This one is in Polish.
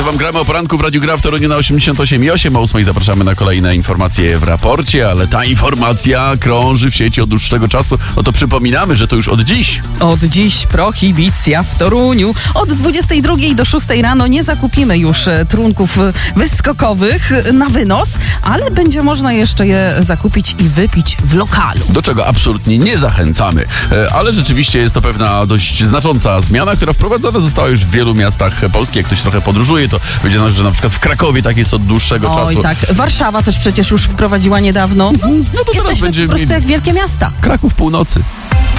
że wam gramy o poranku w Radiu Gra w Toruniu na 88,8. O 8 zapraszamy na kolejne informacje w raporcie, ale ta informacja krąży w sieci od dłuższego czasu. No to przypominamy, że to już od dziś. Od dziś prohibicja w Toruniu. Od 22 do 6 rano nie zakupimy już trunków wyskokowych na wynos, ale będzie można jeszcze je zakupić i wypić w lokalu. Do czego absolutnie nie zachęcamy. Ale rzeczywiście jest to pewna dość znacząca zmiana, która wprowadzona została już w wielu miastach Polski. Jak ktoś trochę podróżuje, to będzie znać, że na przykład w Krakowie tak jest od dłuższego czasu. Oj tak, Warszawa też przecież już wprowadziła niedawno. No to teraz Jesteśmy będzie po prostu jak wielkie miasta. Kraków północy.